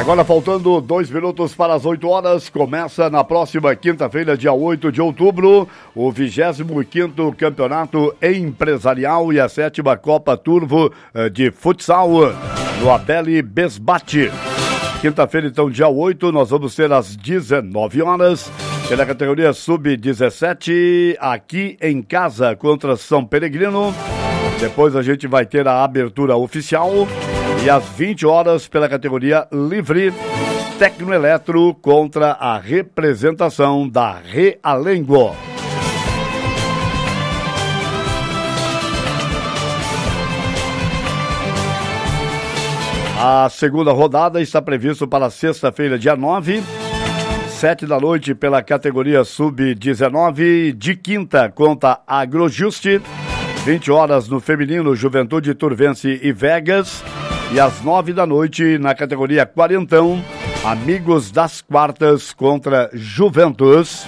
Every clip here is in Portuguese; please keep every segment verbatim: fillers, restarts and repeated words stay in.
Agora faltando dois minutos para as oito horas, começa na próxima quinta-feira, dia oito de outubro, o vigésimo quinto Campeonato Empresarial e a sétima Copa Turvo de Futsal no Abele Besbate. Quinta-feira, então, dia oito, nós vamos ter às dezenove horas, pela categoria sub dezessete, aqui em casa contra São Peregrino. Depois a gente vai ter a abertura oficial. E às vinte horas, pela categoria livre, Tecnoeletro contra a representação da Realengo. A segunda rodada está prevista para sexta-feira, dia nove, sete da noite, pela categoria sub dezenove, de quinta contra Agrojuste, vinte horas no feminino, Juventude Turvense e Vegas. E às nove da noite, na categoria quarentão, Amigos das Quartas contra Juventus.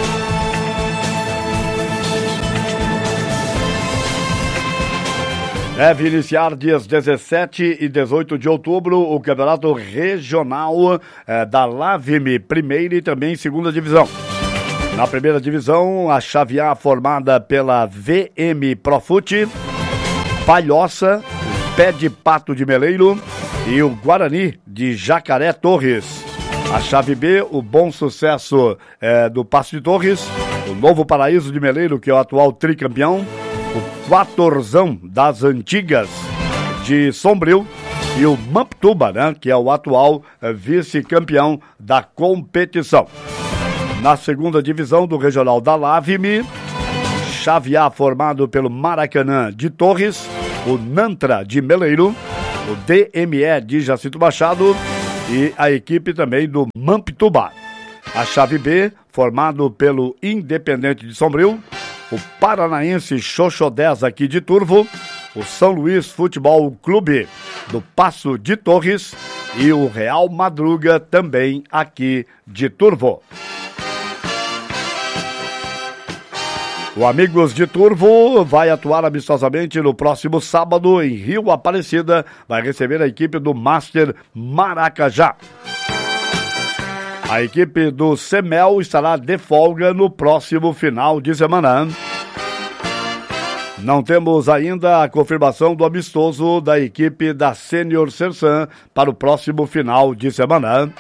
Deve iniciar dias dezessete e dezoito de outubro o Campeonato Regional eh, da Lavime, primeira e também segunda divisão. Na primeira divisão, a chave A formada pela V M Profute, Palhoça, Pé de Pato de Meleiro e o Guarani de Jacaré Torres. A chave B, o Bom Sucesso é, do Passo de Torres, o Novo Paraíso de Meleiro, que é o atual tricampeão, o Quatorzão das Antigas de Sombrio e o Mamptuba, né, que é o atual é, vice-campeão da competição. Na segunda divisão do Regional da Lavime, chave A formado pelo Maracanã de Torres, o Nantra de Meleiro, o D M E de Jacinto Machado e a equipe também do Mamptuba. A chave B, formado pelo Independente de Sombrio, o Paranaense Xoxodés aqui de Turvo, o São Luís Futebol Clube do Passo de Torres e o Real Madruga também aqui de Turvo. O Amigos de Turvo vai atuar amistosamente no próximo sábado em Rio Aparecida, vai receber a equipe do Master Maracajá. A equipe do Semel estará de folga no próximo final de semana. Não temos ainda a confirmação do amistoso da equipe da Sênior Sersan para o próximo final de semana.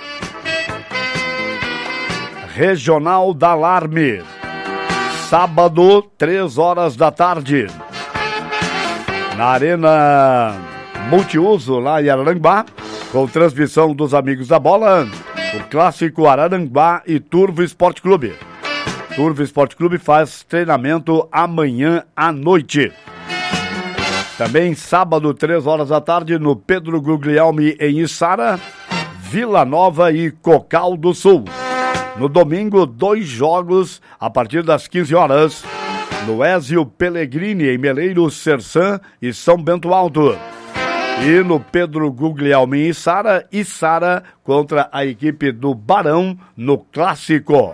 Regional da Alarme. Sábado, três horas da tarde, na Arena Multiuso, lá em Araranguá, com transmissão dos Amigos da Bola, o clássico Araranguá e Turvo Esporte Clube. Turvo Esporte Clube faz treinamento amanhã à noite. Também sábado, três horas da tarde, no Pedro Guglielmi, em Içara, Vila Nova e Cocal do Sul. No domingo, dois jogos a partir das quinze horas, no Ézio Pellegrini, em Meleiro, Sersan e São Bento Alto. E no Pedro Guglielmi, em Içara, Içara contra a equipe do Barão, no Clássico.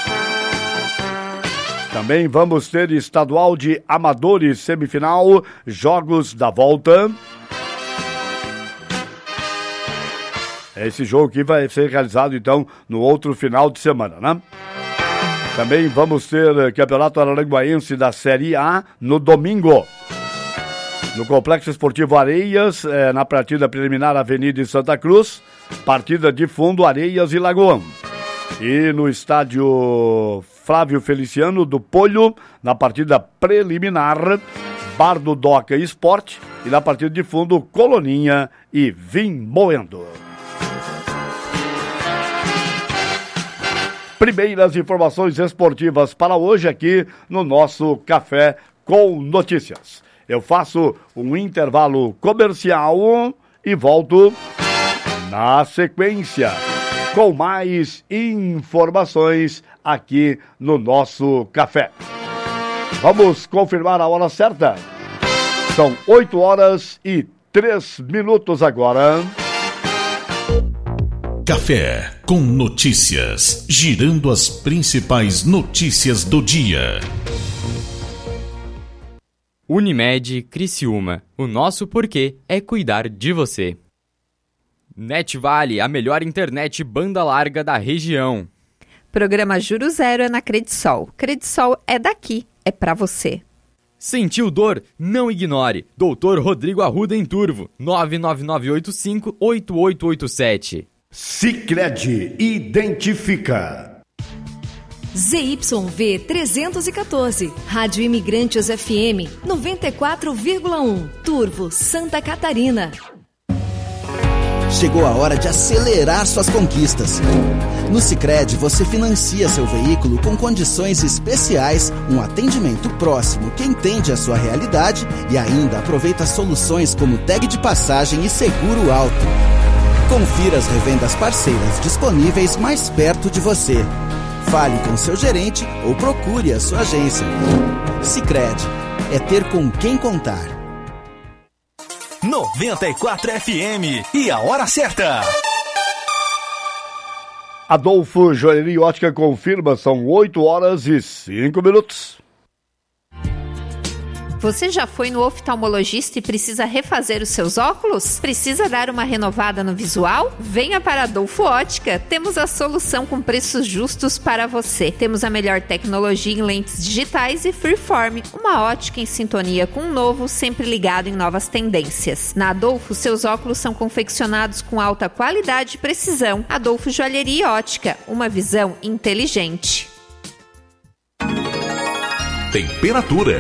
Também vamos ter estadual de amadores semifinal, jogos da volta. Esse jogo aqui vai ser realizado, então, no outro final de semana, né? Também vamos ter Campeonato Araranguaense da Série A no domingo. No Complexo Esportivo Areias, é, na partida preliminar Avenida e Santa Cruz, partida de fundo Areias e Lagoão. E no estádio Flávio Feliciano do Polho, na partida preliminar, Bar do Doca Esporte, e na partida de fundo Coloninha e Vim Moendo. Primeiras informações esportivas para hoje aqui no nosso Café com Notícias. Eu faço um intervalo comercial e volto na sequência com mais informações aqui no nosso Café. Vamos confirmar a hora certa? São oito horas e três minutos agora. Café com Notícias, girando as principais notícias do dia. Unimed Criciúma, o nosso porquê é cuidar de você. NetVale, a melhor internet banda larga da região. Programa Juro Zero é na Credisol. Credisol é daqui, é pra você. Sentiu dor? Não ignore. doutor Rodrigo Arruda em Turvo, nove nove nove oito cinco oito oito oito sete. Sicredi identifica. Z Y V trezentos e quatorze, Rádio Imigrantes F M noventa e quatro vírgula um, Turvo, Santa Catarina. Chegou a hora de acelerar suas conquistas. No Sicredi você financia seu veículo com condições especiais, um atendimento próximo que entende a sua realidade e ainda aproveita soluções como tag de passagem e seguro alto. Confira as revendas parceiras disponíveis mais perto de você. Fale com seu gerente ou procure a sua agência. Sicredi, é ter com quem contar. noventa e quatro F M e a hora certa. Adolfo Joalheria Ótica confirma, são oito horas e cinco minutos. Você já foi no oftalmologista e precisa refazer os seus óculos? Precisa dar uma renovada no visual? Venha para Adolfo Ótica. Temos a solução com preços justos para você. Temos a melhor tecnologia em lentes digitais e freeform. Uma ótica em sintonia com o novo, sempre ligado em novas tendências. Na Adolfo, seus óculos são confeccionados com alta qualidade e precisão. Adolfo Joalheria Ótica. Uma visão inteligente. Temperatura.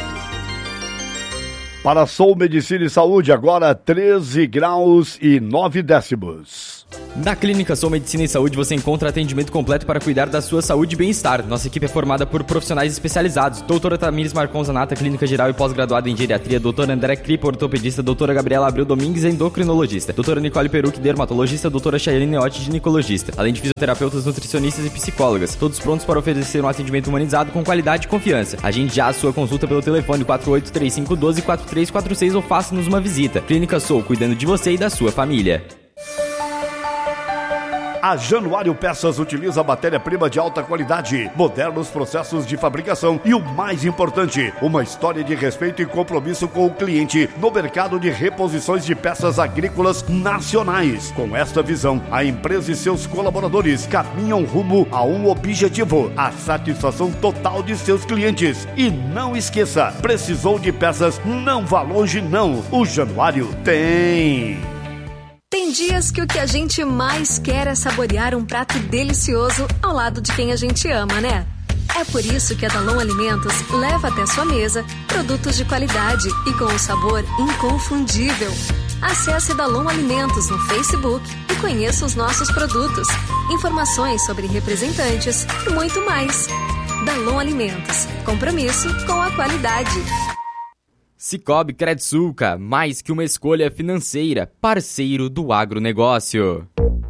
Para Sou Medicina e Saúde, agora treze graus e nove décimos. Na Clínica Sou Medicina e Saúde você encontra atendimento completo para cuidar da sua saúde e bem-estar. Nossa equipe é formada por profissionais especializados. Doutora Tamires Marcon Zanata, Clínica Geral e pós-graduada em Geriatria. Doutora André Kripa, ortopedista. Doutora Gabriela Abreu Domingues, endocrinologista. Doutora Nicole Perucci, dermatologista. Doutora Chayane Neotti, ginecologista. Além de fisioterapeutas, nutricionistas e psicólogas. Todos prontos para oferecer um atendimento humanizado com qualidade e confiança. Agende já a sua consulta pelo telefone quatro oito três cinco um dois quatro três quatro seis ou faça-nos uma visita. Clínica Sou, cuidando de você e da sua família. A Januário Peças utiliza matéria-prima de alta qualidade, modernos processos de fabricação e o mais importante, uma história de respeito e compromisso com o cliente no mercado de reposições de peças agrícolas nacionais. Com esta visão, a empresa e seus colaboradores caminham rumo a um objetivo, a satisfação total de seus clientes. E não esqueça, precisou de peças? Não vá longe não, o Januário tem... Tem dias que o que a gente mais quer é saborear um prato delicioso ao lado de quem a gente ama, né? É por isso que a Dalon Alimentos leva até sua mesa produtos de qualidade e com um sabor inconfundível. Acesse Dalon Alimentos no Facebook e conheça os nossos produtos, informações sobre representantes e muito mais. Dalon Alimentos, compromisso com a qualidade. Cicobi Credsulca, mais que uma escolha financeira, parceiro do agronegócio.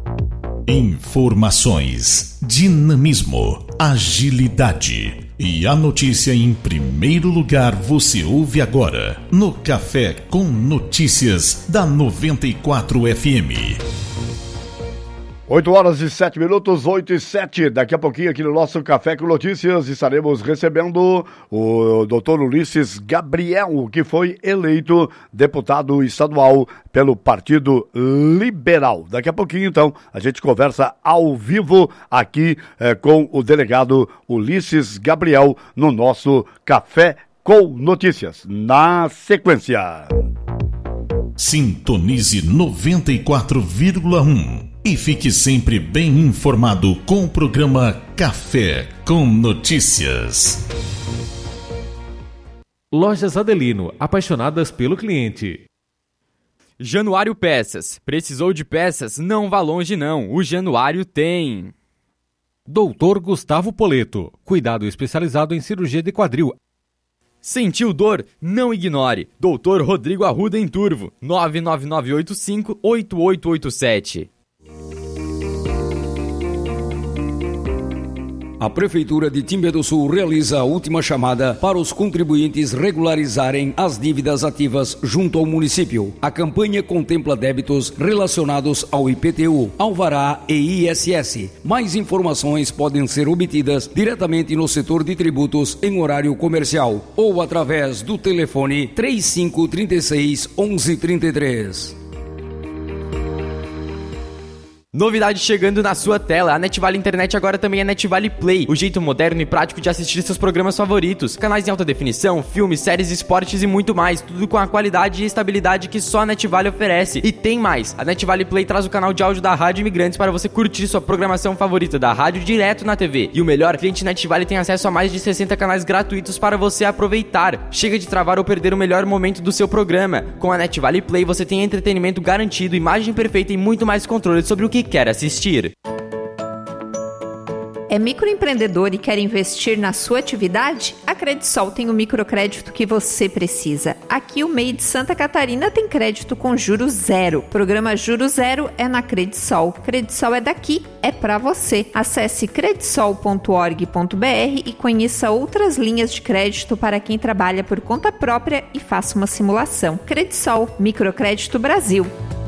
Informações, dinamismo, agilidade. E a notícia em primeiro lugar você ouve agora no Café com Notícias da noventa e quatro F M. oito horas e sete minutos, oito e sete. Daqui a pouquinho aqui no nosso Café com Notícias estaremos recebendo o doutor Ulisses Gabriel, que foi eleito deputado estadual pelo Partido Liberal. Daqui a pouquinho, então, a gente conversa ao vivo aqui eh, com o delegado Ulisses Gabriel no nosso Café com Notícias. Na sequência. Sintonize noventa e quatro vírgula um. E fique sempre bem informado com o programa Café com Notícias. Lojas Adelino, apaixonadas pelo cliente. Januário Peças. Precisou de peças? Não vá longe não. O Januário tem. Doutor Gustavo Poleto, cuidado especializado em cirurgia de quadril. Sentiu dor? Não ignore. doutor Rodrigo Arruda em Turvo, nove nove nove oito cinco oito oito oito sete. A Prefeitura de Timbé do Sul realiza a última chamada para os contribuintes regularizarem as dívidas ativas junto ao município. A campanha contempla débitos relacionados ao I P T U, Alvará e I S S. Mais informações podem ser obtidas diretamente no setor de tributos em horário comercial ou através do telefone trinta e cinco, trinta e seis, onze, trinta e três. Novidade chegando na sua tela, a NetVale Internet agora também é NetVale Play, o jeito moderno e prático de assistir seus programas favoritos, canais em alta definição, filmes, séries, esportes e muito mais, tudo com a qualidade e estabilidade que só a NetVale oferece. E tem mais, a NetVale Play traz o canal de áudio da Rádio Imigrantes para você curtir sua programação favorita da rádio direto na T V. E o melhor, o cliente NetVale tem acesso a mais de sessenta canais gratuitos para você aproveitar. Chega de travar ou perder o melhor momento do seu programa. Com a NetVale Play você tem entretenimento garantido, imagem perfeita e muito mais controle sobre o que quer assistir. É microempreendedor e quer investir na sua atividade? A Credisol tem o microcrédito que você precisa. Aqui o M E I de Santa Catarina tem crédito com juros zero. Programa Juros Zero é na Credisol. Credisol é daqui, é pra você. Acesse credisol ponto org ponto br e conheça outras linhas de crédito para quem trabalha por conta própria e faça uma simulação. Credisol, Microcrédito Brasil.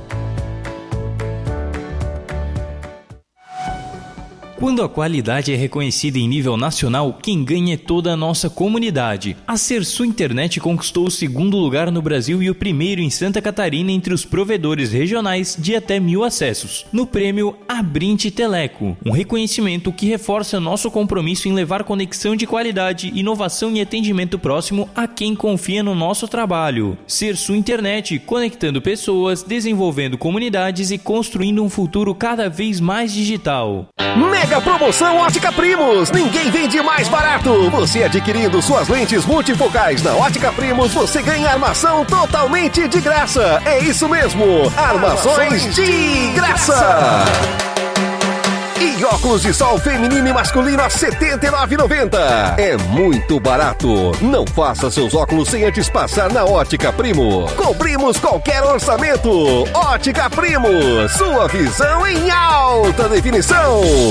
Quando a qualidade é reconhecida em nível nacional, quem ganha é toda a nossa comunidade. A Sersu Internet conquistou o segundo lugar no Brasil e o primeiro em Santa Catarina entre os provedores regionais de até mil acessos, no prêmio Abrinte Teleco, um reconhecimento que reforça nosso compromisso em levar conexão de qualidade, inovação e atendimento próximo a quem confia no nosso trabalho. Sersu Internet, conectando pessoas, desenvolvendo comunidades e construindo um futuro cada vez mais digital. Mega promoção Ótica Primos! Ninguém vende mais barato! Você adquirindo suas lentes multifocais na Ótica Primos, você ganha armação totalmente de graça! É isso mesmo! Armações de graça! E óculos de sol feminino e masculino a setenta e nove reais e noventa centavos. É muito barato. Não faça seus óculos sem antes passar na Ótica Primo. Cobrimos qualquer orçamento. Ótica Primo, sua visão em alta definição.